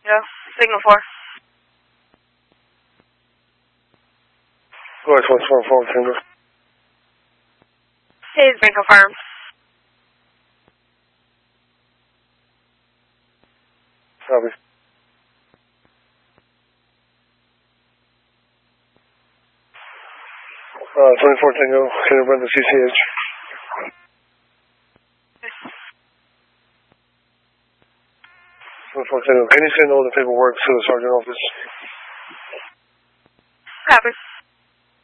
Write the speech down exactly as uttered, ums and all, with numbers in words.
Yeah, signal four. Go ahead, one four four, Tango. Hey, it's been confirmed. Copy. Uh, twenty-four Tango, can you run the C C H? twenty-four Tango, can you send all the paperwork to the sergeant office? Copy.